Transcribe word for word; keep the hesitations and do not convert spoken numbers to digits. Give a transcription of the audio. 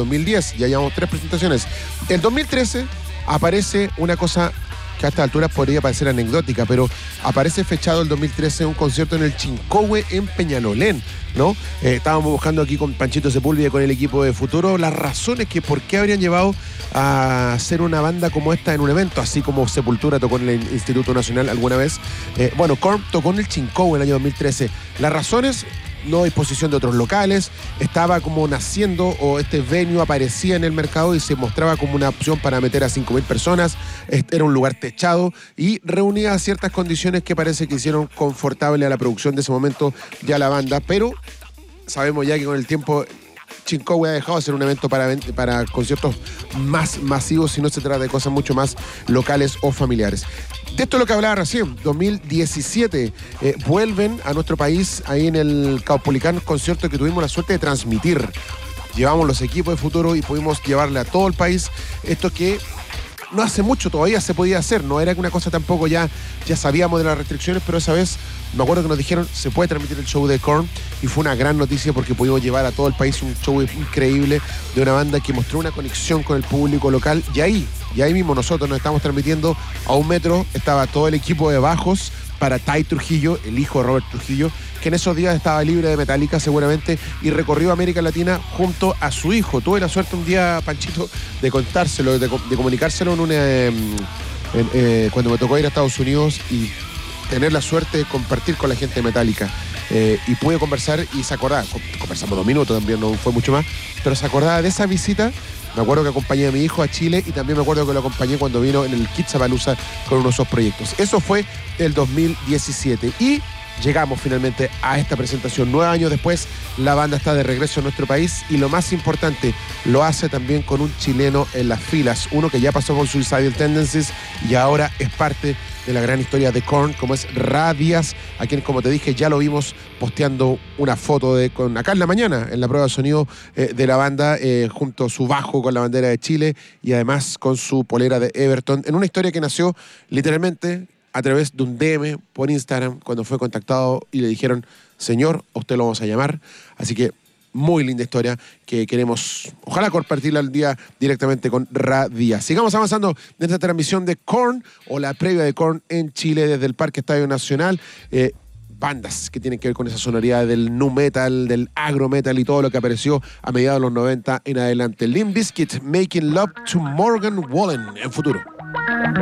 mil diez, ya llevamos tres presentaciones. En dos mil trece aparece una cosa que a esta altura podría parecer anecdótica, pero aparece fechado el dos mil trece un concierto en el Chincowe en Peñalolén, ¿no? Eh, estábamos buscando aquí con Panchito Sepúlveda, con el equipo de Futuro, las razones que por qué habrían llevado a hacer una banda como esta en un evento, así como Sepultura tocó en el Instituto Nacional alguna vez. Eh, bueno, Korn tocó en el Chincowe en el año dos mil trece. Las razones: no disposición de otros locales, estaba como naciendo, o este venue aparecía en el mercado y se mostraba como una opción para meter a cinco mil personas, era un lugar techado y reunía ciertas condiciones que parece que hicieron confortable a la producción de ese momento y a la banda, pero sabemos ya que con el tiempo Chincowe ha dejado de ser un evento para, para conciertos más masivos, si no se trata de cosas mucho más locales o familiares. De esto es lo que hablaba recién. dos mil diecisiete eh, vuelven a nuestro país ahí en el Caupolicán, concierto que tuvimos la suerte de transmitir. Llevamos los equipos de Futuro y pudimos llevarle a todo el país esto que no hace mucho todavía se podía hacer, no era una cosa tampoco, ya, ya sabíamos de las restricciones, pero esa vez me acuerdo que nos dijeron se puede transmitir el show de Korn y fue una gran noticia porque pudimos llevar a todo el país un show increíble de una banda que mostró una conexión con el público local, y ahí, y ahí mismo nosotros nos estamos transmitiendo a un metro, estaba todo el equipo de bajos para Ty Trujillo, el hijo de Robert Trujillo, que en esos días estaba libre de Metallica seguramente y recorrió América Latina junto a su hijo. Tuve la suerte un día, Panchito, de contárselo, de, de comunicárselo en una, eh, en, eh, cuando me tocó ir a Estados Unidos y tener la suerte de compartir con la gente de Metallica. Eh, y pude conversar y se acordaba, conversamos dos minutos también, no fue mucho más, pero se acordaba de esa visita. Me acuerdo que acompañé a mi hijo a Chile y también me acuerdo que lo acompañé cuando vino en el Kidzapalooza con uno de esos proyectos. Eso fue el dos mil diecisiete y llegamos finalmente a esta presentación. Nueve años después, la banda está de regreso en nuestro país y lo más importante, lo hace también con un chileno en las filas, uno que ya pasó con Suicidal Tendencies y ahora es parte de la gran historia de Korn, como es Ra Díaz, a quien, como te dije, ya lo vimos posteando una foto de con acá en la mañana, en la prueba de sonido eh, de la banda, eh, junto a su bajo con la bandera de Chile y además con su polera de Everton, en una historia que nació literalmente a través de un D M por Instagram, cuando fue contactado y le dijeron: señor, a usted lo vamos a llamar. Así que muy linda historia que queremos, ojalá, compartirla al día directamente con Ra Díaz. Sigamos avanzando en esta transmisión de Korn, o la previa de Korn en Chile desde el Parque Estadio Nacional. Eh, bandas que tienen que ver con esa sonoridad del nu metal, del agro metal y todo lo que apareció a mediados de los noventa en adelante. Limp Bizkit, Making Love to Morgan Wallen en Futuro.